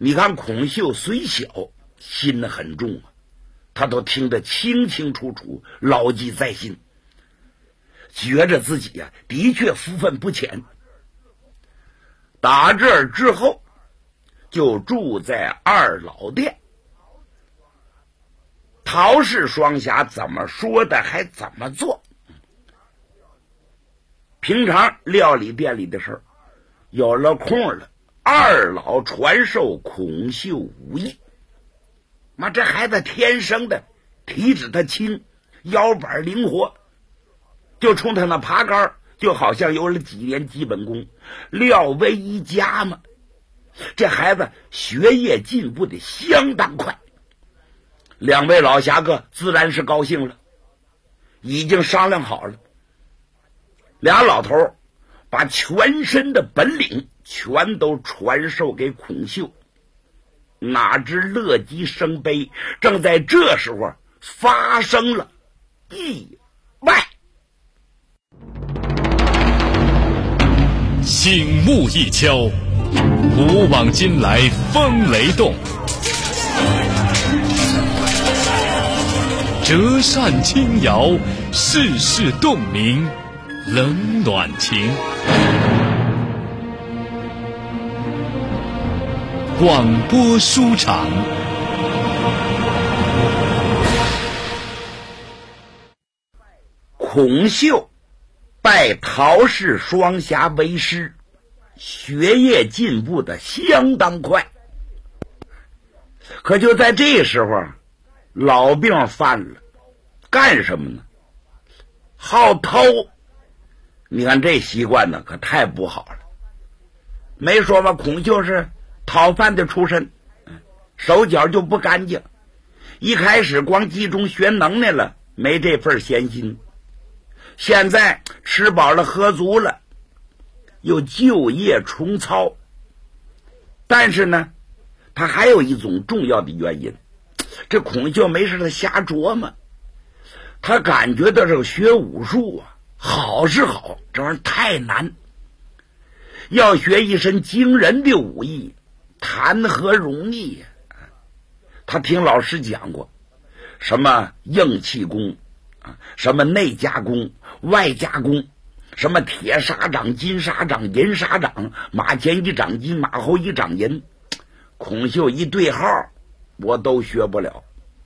你看孔秀虽小，心很重啊，他都听得清清楚楚，牢记在心，觉着自己啊的确福分不浅。打这儿之后，就住在二老店。陶氏双侠怎么说的还怎么做。平常料理店里的事儿，有了空了，二老传授孔秀武艺。妈，这孩子天生的体质他轻，腰板灵活，就冲他那爬杆，就好像有了几年基本功，料为一家嘛。这孩子学业进步的相当快。两位老侠客自然是高兴了，已经商量好了，俩老头把全身的本领全都传授给孔秀。哪知乐极生悲，正在这时候发生了意外。 醒目一敲，古往今来风雷动，折扇轻摇，世事洞明冷暖情。广播书场， 孔秀拜陶氏双侠为师，学业进步的相当快。可就在这时候，老病犯了，干什么呢？好偷。你看这习惯呢，可太不好了。没说吧，孔秀是讨饭的出身，手脚就不干净。一开始光集中学能耐了，没这份闲心。现在吃饱了喝足了，又就业重操。但是呢，他还有一种重要的原因，这孔秀没事他瞎琢磨，他感觉到这个学武术啊，好是好，这玩意儿太难。要学一身惊人的武艺，谈何容易呀！他听老师讲过，什么硬气功啊，什么内家功、外家功，什么铁砂掌、金砂掌、银砂掌，马前一掌金，马后一掌银。孔秀一对号，我都学不了，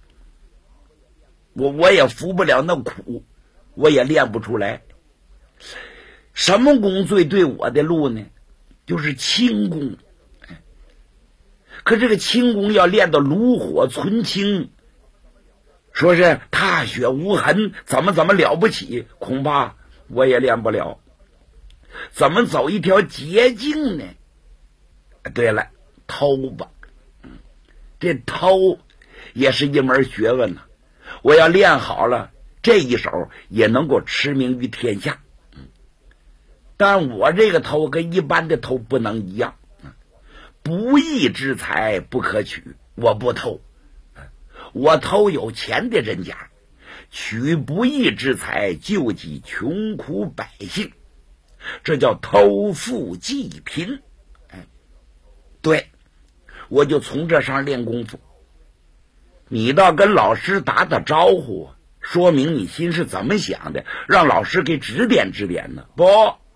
我也服不了那苦，我也练不出来。什么功最对我的路呢？就是轻功。可这个轻功要练到炉火纯青，说是踏雪无痕，怎么了不起，恐怕我也练不了。怎么走一条捷径呢？对了，偷吧。这偷也是一门学问呐。我要练好了，这一手也能够驰名于天下。但我这个偷跟一般的偷不能一样，不义之财不可取，我不偷。我偷有钱的人家，取不义之财救济穷苦百姓，这叫偷富济贫。对，我就从这上练功夫。你倒跟老师打打招呼，说明你心是怎么想的，让老师给指点指点呢？不，